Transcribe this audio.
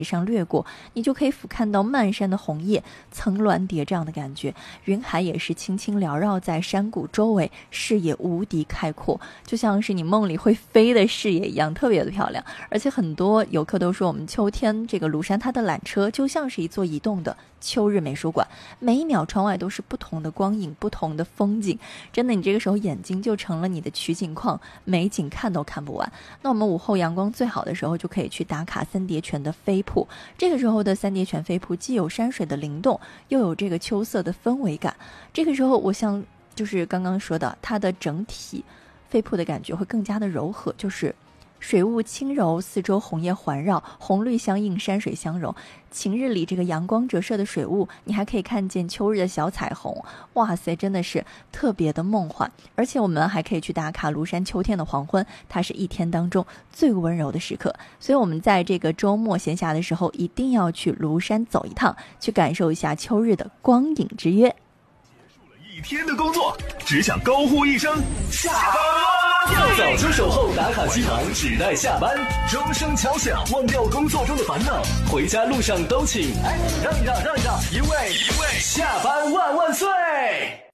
上掠过，你就可以俯瞰到漫山的红叶，层峦叠嶂的感觉。云海也是轻轻缭绕在山谷周围，视野无敌开阔，就像是你梦里会飞的视野一样，特别的漂亮。而且很多游客都说，我们秋天这个庐山它的缆车就像是一座移动的秋日美术馆，每一秒窗外都是不同的光影，不同的风景，真的你这个时候眼睛就成了你的取景框，美景看都看不完。那我们午后阳光最好的时候就可以去打卡三叠泉的飞瀑，这个时候的三叠泉飞瀑既有山水的灵动，又有这个秋色的氛围感。这个时候我像就是刚刚说的，它的整体飞瀑的感觉会更加的柔和，就是水雾轻柔，四周红叶环绕，红绿相映，山水相融。晴日里这个阳光折射的水雾，你还可以看见秋日的小彩虹，哇塞，真的是特别的梦幻。而且我们还可以去打卡庐山秋天的黄昏，它是一天当中最温柔的时刻。所以我们在这个周末闲暇的时候，一定要去庐山走一趟，去感受一下秋日的光影之约。 一天的工作，只想高呼一声下班了！ 早就守候打卡机房，只待下班。 钟声敲响，忘掉工作中的烦恼， 回家路上都请让一让，一位下班万万岁！